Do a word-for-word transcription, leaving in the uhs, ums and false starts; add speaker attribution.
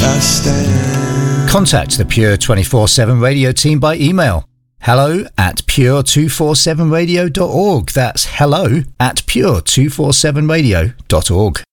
Speaker 1: I stand.
Speaker 2: Contact the Pure twenty-four seven Radio team by email. Hello at pure two forty-seven radio dot org. That's hello at pure two forty-seven radio dot org.